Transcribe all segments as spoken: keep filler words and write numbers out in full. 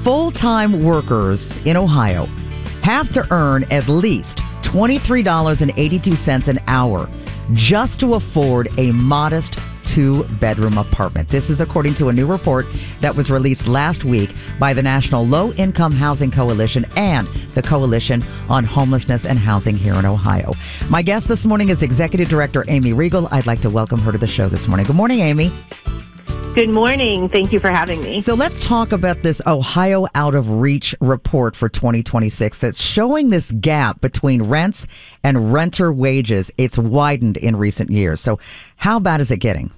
full-time workers in Ohio have to earn at least twenty-three dollars and eighty-two cents an hour just to afford a modest two-bedroom apartment. This is according to a new report that was released last week by the National Low Income Housing Coalition and the Coalition on Homelessness and Housing here in Ohio. My guest this morning is Executive Director Amy Riegel. I'd like to welcome her to the show this morning. Good morning, Amy. Good morning. Thank you for having me. So let's talk about this Ohio Out of Reach report for twenty twenty-six that's showing this gap between rents and renter wages. It's widened in recent years. So how bad is it getting?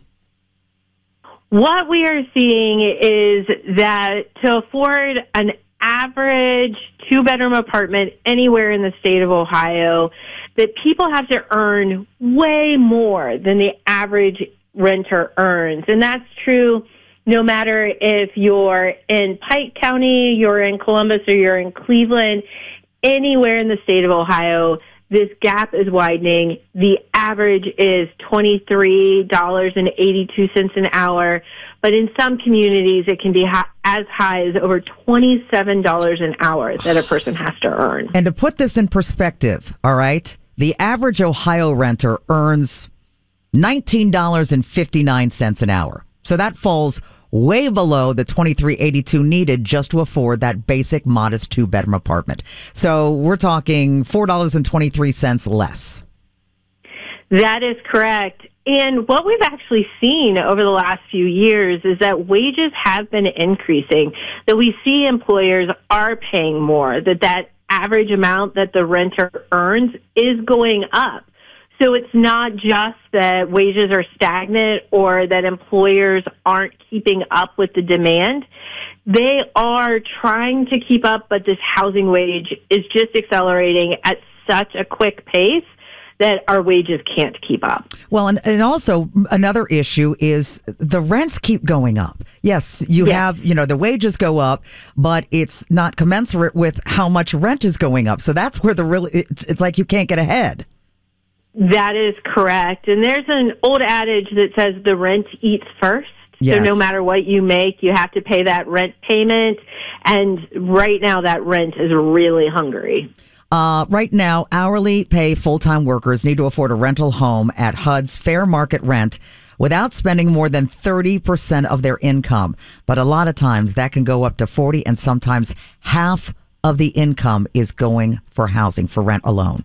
What we are seeing is that to afford an average two-bedroom apartment anywhere in the state of Ohio, that people have to earn way more than the average renter earns. And that's true no matter if you're in Pike County, you're in Columbus, or you're in Cleveland. Anywhere in the state of Ohio, this gap is widening. The average is twenty-three dollars and eighty-two cents an hour, but in some communities it can be ha- as high as over twenty-seven dollars an hour that a person has to earn. And to put this in perspective, all right, the average Ohio renter earns nineteen dollars and fifty-nine cents an hour. So that falls way below the twenty-three dollars and eighty-two cents needed just to afford that basic modest two-bedroom apartment. So we're talking four dollars and twenty-three cents less. That is correct. And what we've actually seen over the last few years is that wages have been increasing, that we see employers are paying more, that that average amount that the renter earns is going up. So it's not just that wages are stagnant or that employers aren't keeping up with the demand. They are trying to keep up, but this housing wage is just accelerating at such a quick pace that our wages can't keep up. Well, and, and also another issue is the rents keep going up. Yes, you yes. have, you know, the wages go up, but it's not commensurate with how much rent is going up. So that's where the real, it's, it's like you can't get ahead. That is correct. And there's an old adage that says the rent eats first. Yes. So no matter what you make, you have to pay that rent payment. And right now that rent is really hungry. Uh, right now, hourly pay full-time workers need to afford a rental home at H U D's fair market rent without spending more than thirty percent of their income. But a lot of times that can go up to forty, and sometimes half of the income is going for housing, for rent alone.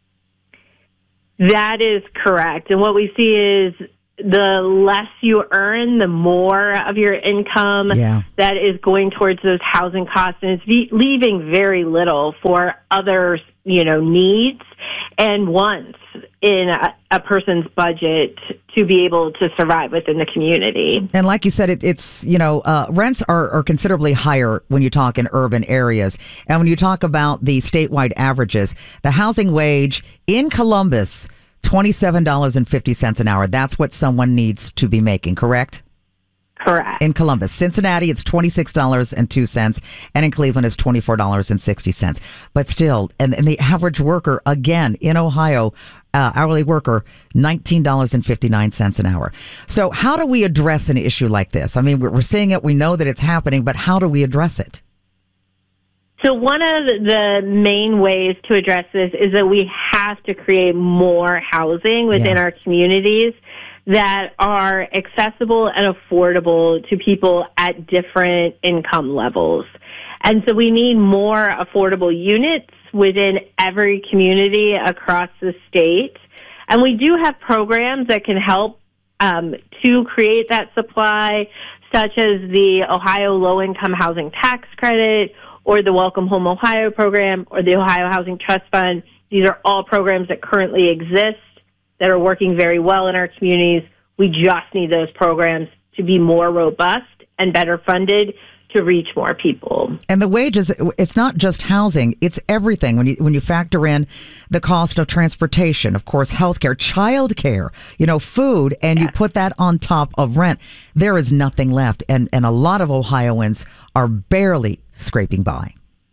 That is correct. And what we see is the less you earn, the more of your income yeah. that is going towards those housing costs, and it's be- leaving very little for other, you know, needs and wants in a, a person's budget to be able to survive within the community. And like you said, it, it's, you know, uh, rents are, are considerably higher when you talk in urban areas. And when you talk about the statewide averages, the housing wage in Columbus, twenty-seven dollars and fifty cents an hour. That's what someone needs to be making, correct? Correct. In Columbus. Cincinnati, it's twenty-six dollars and two cents. And in Cleveland, it's twenty-four dollars and sixty cents. But still, and, and the average worker, again, in Ohio, uh, hourly worker, nineteen dollars and fifty-nine cents an hour. So how do we address an issue like this? I mean, we're, we're seeing it. We know that it's happening, but how do we address it? So one of the main ways to address this is that we have to create more housing within Yeah. our communities that are accessible and affordable to people at different income levels. And so we need more affordable units within every community across the state. And we do have programs that can help um, to create that supply, such as the Ohio Low-Income Housing Tax Credit, or the Welcome Home Ohio program, or the Ohio Housing Trust Fund. These are all programs that currently exist that are working very well in our communities. We just need those programs to be more robust and better funded to reach more people. And the wages, it's not just housing, it's everything. When you when you factor in the cost of transportation, of course, healthcare, childcare, you know, food, and yes. you put that on top of rent, there is nothing left. And, and a lot of Ohioans are barely scraping by.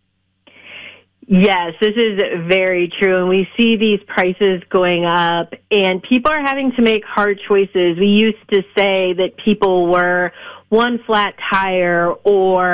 Yes, this is very true. And we see these prices going up, and people are having to make hard choices. We used to say that people were one flat tire or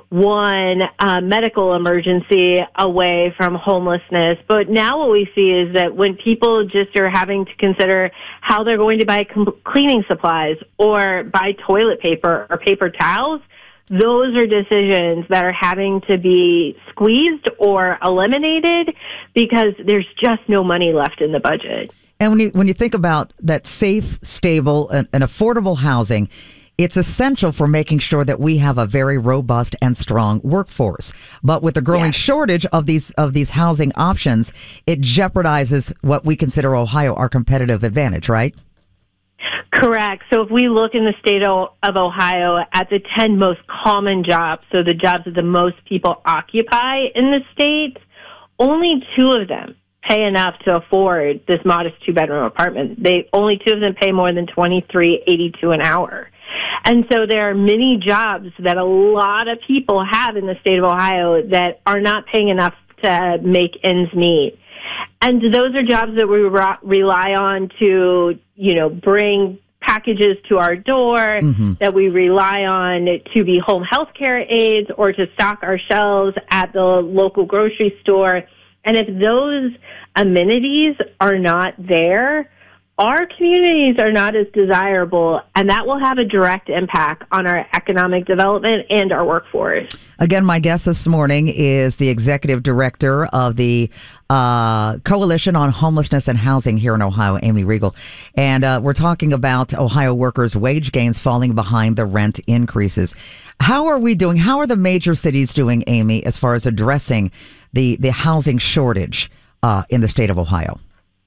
one uh, medical emergency away from homelessness. But now what we see is that when people just are having to consider how they're going to buy com- cleaning supplies or buy toilet paper or paper towels, those are decisions that are having to be squeezed or eliminated because there's just no money left in the budget. And when you when you think about that safe, stable, and, and affordable housing, it's essential for making sure that we have a very robust and strong workforce. But with the growing Yes. shortage of these of these housing options, it jeopardizes what we consider Ohio our competitive advantage, right? Correct. So if we look in the state of of Ohio at the ten most common jobs, so the jobs that the most people occupy in the state, only two of them pay enough to afford this modest two-bedroom apartment. They only two of them pay more than twenty-three eighty-two an hour. And so there are many jobs that a lot of people have in the state of Ohio that are not paying enough to make ends meet. And those are jobs that we re- rely on to, you know, bring packages to our door, mm-hmm. that we rely on to be home health care aides or to stock our shelves at the local grocery store. And if those amenities are not there, our communities are not as desirable, and that will have a direct impact on our economic development and our workforce. Again, my guest this morning is the executive director of the uh, Coalition on Homelessness and Housing here in Ohio, Amy Riegel. And uh, we're talking about Ohio workers' wage gains falling behind the rent increases. How are we doing? How are the major cities doing, Amy, as far as addressing the, the housing shortage uh, in the state of Ohio?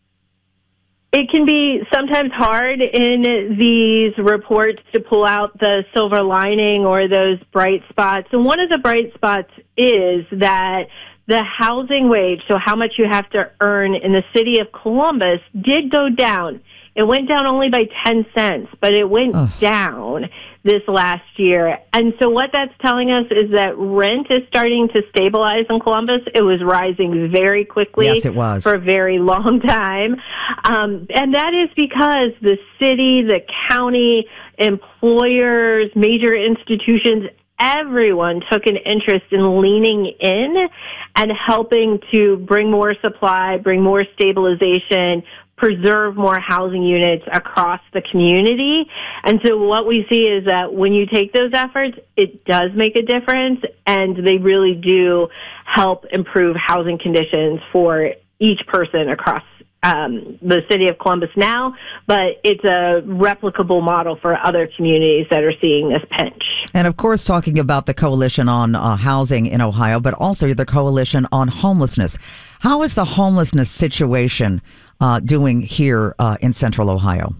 It can be sometimes hard in these reports to pull out the silver lining or those bright spots. And one of the bright spots is that the housing wage, so how much you have to earn in the city of Columbus, did go down. It went down only by ten cents, but it went oh. down this last year. And so what that's telling us is that rent is starting to stabilize in Columbus. It was rising very quickly. Yes, it was. For a very long time. Um, and that is because the city, the county, employers, major institutions, everyone took an interest in leaning in and helping to bring more supply, bring more stabilization, preserve more housing units across the community. And so what we see is that when you take those efforts, it does make a difference, and they really do help improve housing conditions for each person across um, the city of Columbus now, but it's a replicable model for other communities that are seeing this pinch. And of course, talking about the Coalition on uh, Housing in Ohio, but also the Coalition on Homelessness. How is the homelessness situation uh, doing here uh, in Central Ohio?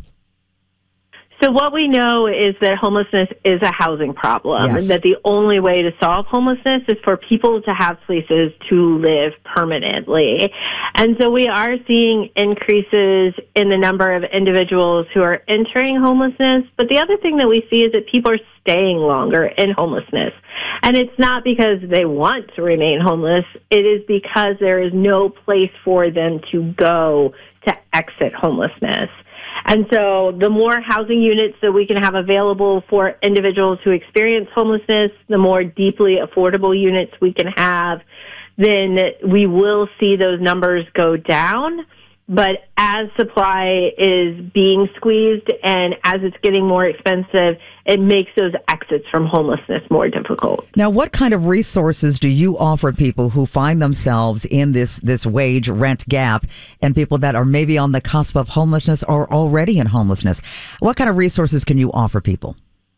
So what we know is that homelessness is a housing problem, yes. and that the only way to solve homelessness is for people to have places to live permanently. And so we are seeing increases in the number of individuals who are entering homelessness. But the other thing that we see is that people are staying longer in homelessness. And it's not because they want to remain homeless. It is because there is no place for them to go to exit homelessness. And so the more housing units that we can have available for individuals who experience homelessness, the more deeply affordable units we can have, then we will see those numbers go down. But as supply is being squeezed and as it's getting more expensive, it makes those exits from homelessness more difficult. Now, what kind of resources do you offer people who find themselves in this, this wage rent gap and people that are maybe on the cusp of homelessness or already in homelessness? What kind of resources can you offer people?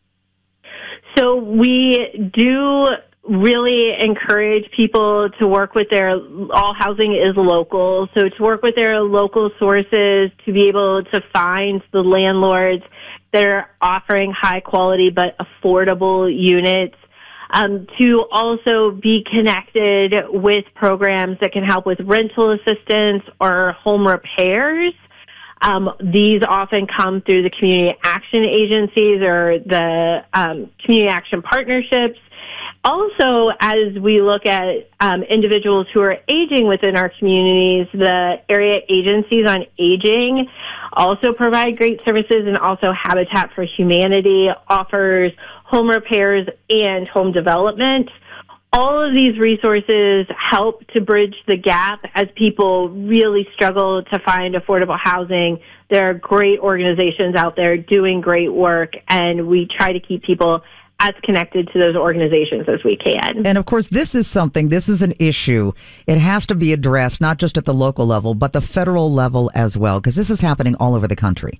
So we do really encourage people to work with their, all housing is local, so to work with their local sources, to be able to find the landlords that are offering high quality but affordable units, um, to also be connected with programs that can help with rental assistance or home repairs. Um, these often come through the community action agencies or the um, community action partnerships. Also, as we look at um, individuals who are aging within our communities, the area agencies on aging also provide great services, and also Habitat for Humanity offers home repairs and home development. all of these resources help to bridge the gap as people really struggle to find affordable housing. There are great organizations out there doing great work, and we try to keep people as connected to those organizations as we can. And of course, this is something, this is an issue. It has to be addressed, not just at the local level, but the federal level as well, because this is happening all over the country.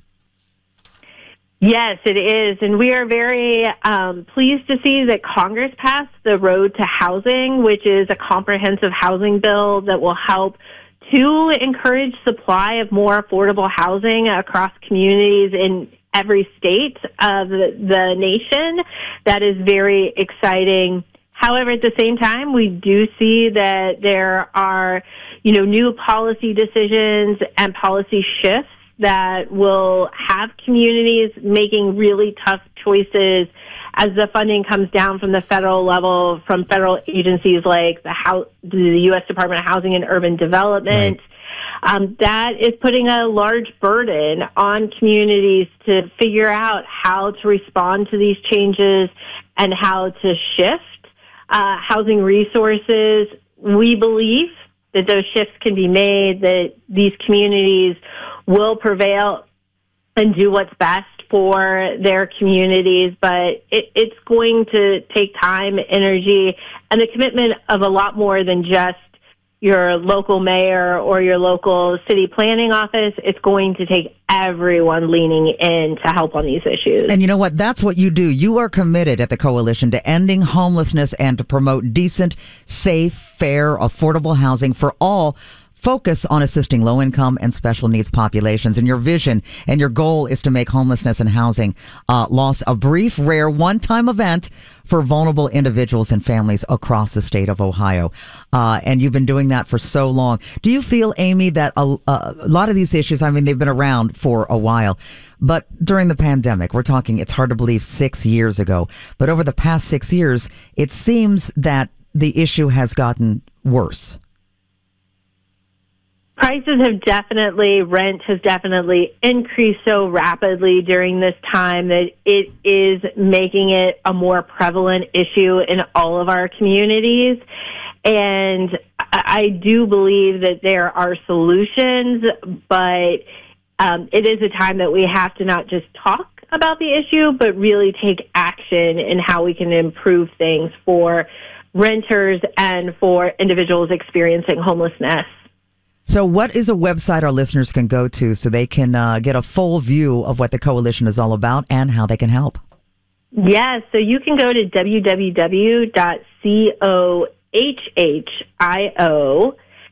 Yes, it is. And we are very um, pleased to see that Congress passed the Road to Housing, which is a comprehensive housing bill that will help to encourage supply of more affordable housing across communities in every state of the, the nation. That is very exciting. However, at the same time, we do see that there are, you know, new policy decisions and policy shifts that will have communities making really tough choices as the funding comes down from the federal level, from federal agencies like the, House, the U S Department of Housing and Urban Development. Right. Um, that is putting a large burden on communities to figure out how to respond to these changes and how to shift uh, housing resources. We believe that those shifts can be made, that these communities will prevail and do what's best for their communities, but it, it's going to take time, energy, and the commitment of a lot more than just your local mayor or your local city planning office. It's going to take everyone leaning in to help on these issues. And you know what? That's what you do. You are committed at the coalition to ending homelessness and to promote decent, safe, fair, affordable housing for all. Focus on assisting low-income and special needs populations. And your vision and your goal is to make homelessness and housing uh, loss a brief, rare, one-time event for vulnerable individuals and families across the state of Ohio. Uh, and you've been doing that for so long. Do you feel, Amy, that a, a lot of these issues, I mean, they've been around for a while, but during the pandemic, we're talking, it's hard to believe, six years ago. But over the past six years, it seems that the issue has gotten worse. Prices have definitely, rent has definitely increased so rapidly during this time that it is making it a more prevalent issue in all of our communities. And I do believe that there are solutions, but um, it is a time that we have to not just talk about the issue, but really take action in how we can improve things for renters and for individuals experiencing homelessness. So what is a website our listeners can go to so they can uh, get a full view of what the coalition is all about and how they can help? Yes, so you can go to w w w dot cohio